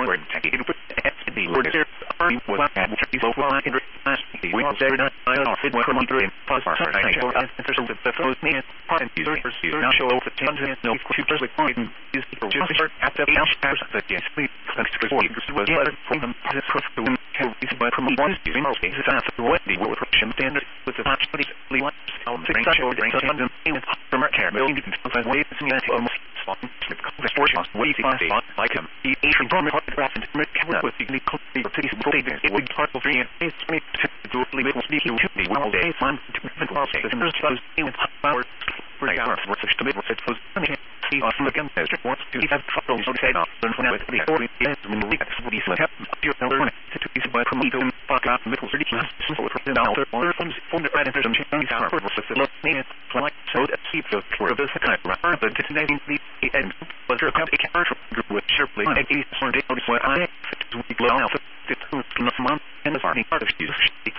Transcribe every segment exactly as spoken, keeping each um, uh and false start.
word taking with the word there are was at the local line in last we all said I are fit from under in pause for I for answers of the first man part user now show over ten no two like point is just start at the house that yes please for was better from them for them can be from one using all cases after what the world production standard with the opportunity what sound things show the London from our care building the way it's not almost the sports way to like him he Asian from the graph and with the it would part of three and it's me to leave it speak you the well day fun to well say the first was in power for the hour for such to be it was see off again as wants to have trouble so say off and when with the authority is when we get to be set up your learn to be by promoting fuck out middle thirty so for the other other funds from the right and some change our purpose of the look me like so that see the for this kind of run but it's naming the end was your company commercial group with sharply eighty or day what I we blow out the enough month and the party part of Jesus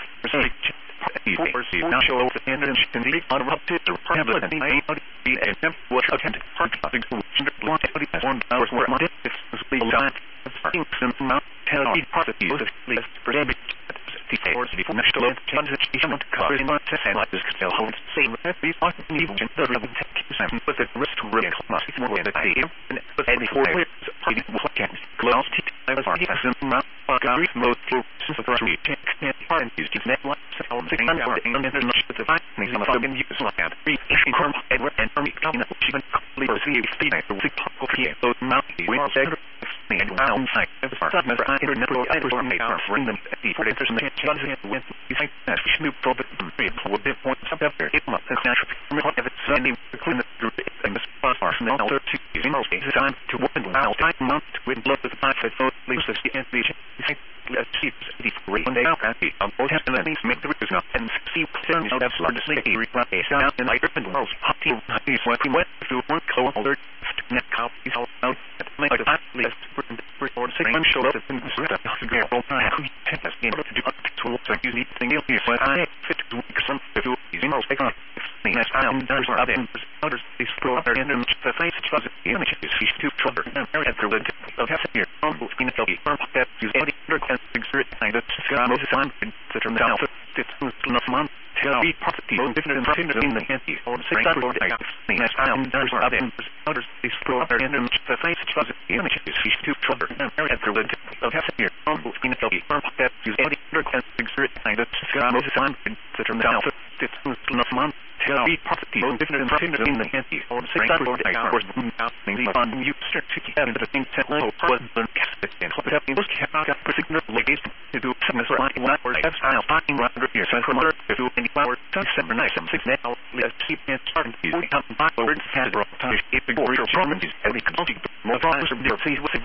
now show over the end and she can be unrupted or probably and I be a member what attend part of the one one hours where my it's the time things and not tell me part of you the present or the next load change she can't cover in my say like this tell how to say that we are even the real take some but the risk to real must be more than I am but any four years party what can close it I was already as not Gary mode to three check and part use net what so the thing I'm working on is not the findings of the use like three inform Edward and me coming up even completely see speed to six okay so now we are there and now I have started my internet or I was made our friend them the for interest in the chance when you think that Snoop Dogg would be point up there it must natural what if it's sending the clean the group and the spot are now thirty in most cases time to open now time month with love with the fact that both leaves the and the let's see the great one day out at the both have to let me make the reason and see concerns out that's large snake reply out and I driven world's hot team is what we went through one color net copies all out make a fast list for six months show up in the great all time has been able to do tools like you need thing here but I fit to some to using most take on that's how there's other others they scroll up there and the face of the image is fish to trouble and very after the of half here on both in the firm that use any and exert kind of most on the term down it's enough month tell me property on different in the handy or six hundred that's how there's other others they scroll up there and the face of the image is fish to trouble and very after the of half here on both in the firm that use any and exert kind of most on the term down it's enough month tell me property on different in the handy or six hundred hours on you start to get into the thing that low was the cast and what have you look at a particular location to do some of the right one or that's how talking right here so from other to do any flower seven nice some six now let's keep it starting to come back over has brought time if the goal is permanent every country more progress of the